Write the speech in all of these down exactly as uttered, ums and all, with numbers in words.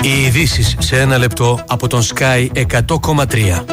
Οι ειδήσεις σε ένα λεπτό από τον Sky εκατό κόμμα τρία.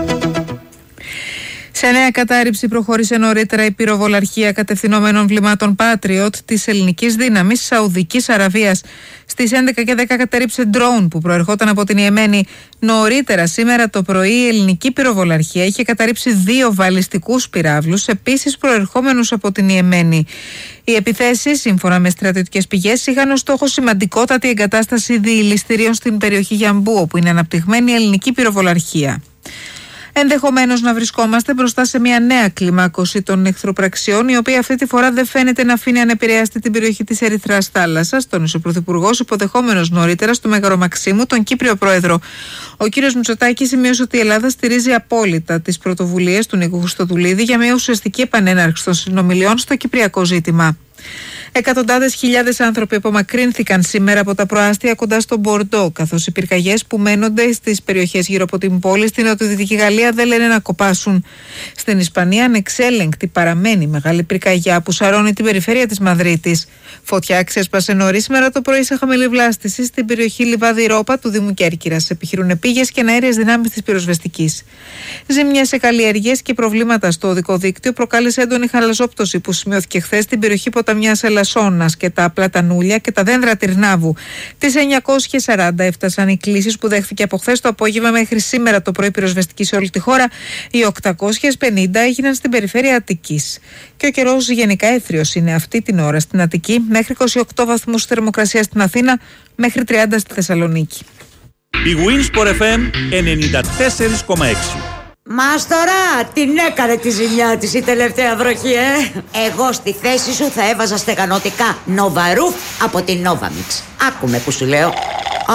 Σε νέα κατάρριψη προχώρησε νωρίτερα η πυροβολαρχία κατευθυνόμενων βλημάτων Patriot της ελληνικής δύναμης Σαουδικής Αραβίας. Στις έντεκα και δέκα κατέρριψε ντρόουν που προερχόταν από την Ιεμένη. Νωρίτερα σήμερα το πρωί η ελληνική πυροβολαρχία είχε καταρρίψει δύο βαλιστικούς πυράβλους, επίσης προερχόμενους από την Ιεμένη. Οι επιθέσεις, σύμφωνα με στρατιωτικές πηγές, είχαν ως στόχο σημαντικότατη εγκατάσταση διηληστηρίων στην περιοχή Γιαμπού, όπου είναι αναπτυγμένη η ελληνική πυροβολαρχία. Ενδεχομένως να βρισκόμαστε μπροστά σε μια νέα κλιμάκωση των εχθροπραξιών, η οποία αυτή τη φορά δεν φαίνεται να αφήνει ανεπηρέαστη την περιοχή της Ερυθράς θάλασσας, τόνισε ο Πρωθυπουργός, υποδεχόμενος νωρίτερα στο Μέγαρο Μαξίμου τον Κύπριο Πρόεδρο. Ο κ. Μητσοτάκης σημείωσε ότι η Ελλάδα στηρίζει απόλυτα τις πρωτοβουλίες του Νίκου Χριστοδουλίδη για μια ουσιαστική επανέναρξη των συνομιλιών στο κυπριακό ζήτημα. Εκατοντάδες χιλιάδες άνθρωποι απομακρύνθηκαν σήμερα από τα προάστια κοντά στο Μπορντό, καθώς οι πυρκαγιές που μένονται στις περιοχές γύρω από την πόλη στην νοτιοδυτική Γαλλία δεν λένε να κοπάσουν. Στην Ισπανία, ανεξέλεγκτη παραμένει μεγάλη πυρκαγιά που σαρώνει την περιφέρεια της Μαδρίτης. Φωτιά ξέσπασε νωρίς σήμερα το πρωί σε χαμηλή βλάστηση στην περιοχή Λιβάδι Ρόπα του Δήμου Κέρκυρας. Επιχειρούν επίγειες και αέριες δυνάμεις της πυροσβεστικής. Ζημιές σε καλλιέργειες και προβλήματα στο οδικό δίκτυο προκάλεσε έντονη χαλαζόπτωση που σημειώθηκε χθες στην περιοχή ποταμιάς Ελασσόνας και τα πλατανούλια και τα δέντρα Τυρνάβου. Τις εννιακόσιες σαράντα έφτασαν οι κλήσεις που δέχθηκε από χθες το απόγευμα μέχρι σήμερα το πρωί πυροσβεστική σε όλη τη χώρα. Οι οκτακόσιες πενήντα έγιναν στην περιφέρεια Αττικής. Και ο καιρός γενικά έθριος είναι αυτή την ώρα στην Αττική, μέχρι είκοσι οκτώ βαθμούς θερμοκρασία στην Αθήνα, μέχρι τριάντα στη Θεσσαλονίκη. Η Winsport εφ εμ ενενήντα τέσσερα κόμμα έξι. Μάστορα, την έκανε τη ζημιά της η τελευταία βροχή, ε! Εγώ στη θέση σου θα έβαζα στεγανοτικά Novaroof από την Novamix. Άκουμε που σου λέω. Α,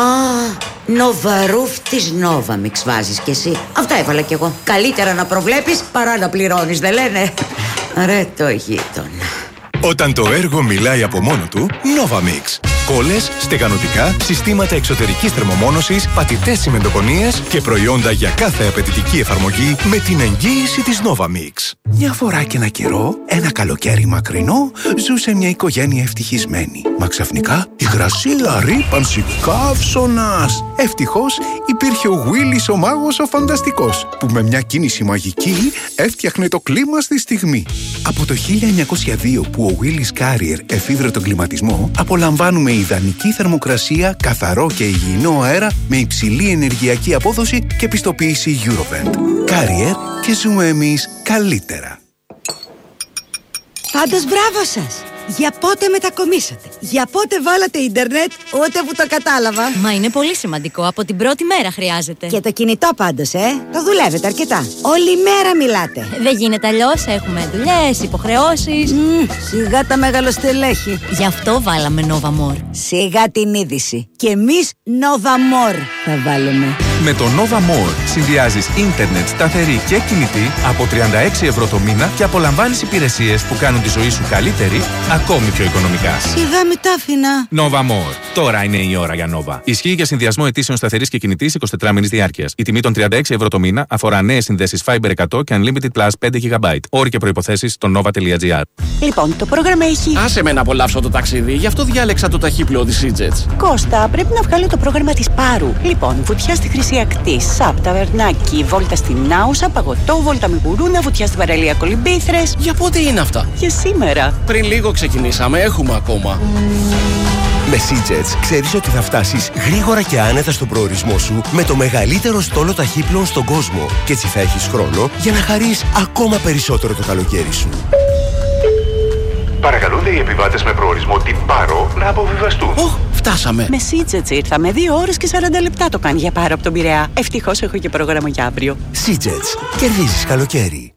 Novaroof της Novamix βάζεις κι εσύ. Αυτά έβαλα κι εγώ. Καλύτερα να προβλέπεις παρά να πληρώνεις, δεν λένε? Ρε το γείτονα. Όταν το έργο μιλάει από μόνο του, Novamix. Κόλλες, στεγανοτικά, συστήματα εξωτερικής θερμομόνωσης, πατητές τσιμεντοκονίες και προϊόντα για κάθε απαιτητική εφαρμογή με την εγγύηση της Novamix. Μια φορά και ένα καιρό, ένα καλοκαίρι μακρινό, ζούσε μια οικογένεια ευτυχισμένη. Μα ξαφνικά, υγρασία, ρύπανση, καύσωνας. Ευτυχώς, υπήρχε ο Willis ο μάγος ο φανταστικός, που με μια κίνηση μαγική έφτιαχνε το κλίμα στη στιγμή. Από το χίλια εννιακόσια δύο που ο Willis Carrier εφήβρε τον κλιματισμό, απολαμβάνουμε ιδανική θερμοκρασία, καθαρό και υγιεινό αέρα με υψηλή ενεργειακή απόδοση και πιστοποίηση Eurovent. Carrier, και ζούμε εμείς καλύτερα. Πάντως μπράβο σας! Για πότε μετακομίσατε? Για πότε βάλατε ίντερνετ? Ούτε που το κατάλαβα. Μα είναι πολύ σημαντικό. Από την πρώτη μέρα χρειάζεται. Και το κινητό πάντως, ε. Το δουλεύετε αρκετά. Όλη μέρα μιλάτε. Δεν γίνεται αλλιώς. Έχουμε δουλειές, υποχρεώσεις. Mm, σιγά τα μεγαλοστελέχη. Γι' αυτό βάλαμε Nova More. Σιγά την είδηση. Και εμείς Nova More θα βάλουμε. Με το Nova More συνδυάζεις ίντερνετ σταθερή και κινητή από τριάντα έξι ευρώ το μήνα και απολαμβάνεις υπηρεσίες που κάνουν τη ζωή σου καλύτερη, ακόμη πιο οικονομικά. Σιγά μη τα άφηνα. Nova More. Τώρα είναι η ώρα για Nova. Ισχύει για συνδυασμό αιτήσεων σταθερής και κινητής εικοσιτετράμηνης διάρκειας. Η τιμή των τριάντα έξι ευρώ το μήνα αφορά νέες συνδέσεις Fiber εκατό και Unlimited Plus πέντε γιγαμπάιτ. Όροι και προϋποθέσεις στο nova τελεία gr. Λοιπόν, το πρόγραμμα έχει. Άσε με να απολαύσω το ταξίδι, γι' αυτό διάλεξα το ταχύπλοο της Seajets. Κώστα, πρέπει να βγάλω το πρόγραμμα της Πάρου. Λοιπόν, βουτιά στη Χρυσή Ακτή, Σαπ, Ταβερνάκι, βόλτα στην Άουσα, παγωτό, βόλτα με γουρούνα, βουτιά στην παραλία Κολυμπήθρες. Για πότε είναι αυτά? Για σήμερα. Πριν λίγο ξεκινήσαμε, έχουμε ακόμα. Με Seajets ξέρεις ότι θα φτάσεις γρήγορα και άνετα στον προορισμό σου με το μεγαλύτερο στόλο ταχύπλων στον κόσμο. Και έτσι θα έχεις χρόνο για να χαρείς ακόμα περισσότερο το καλοκαίρι σου. Παρακαλούνται οι επιβάτες με προορισμό την Πάρο να αποβιβαστούν. Οχ, φτάσαμε. Με Seajets ήρθαμε. Δύο ώρες και σαράντα λεπτά το κάνει για Πάρο από τον Πειραιά. Ευτυχώς έχω και πρόγραμμα για αύριο. Seajets. Κερδίζεις καλοκαίρι.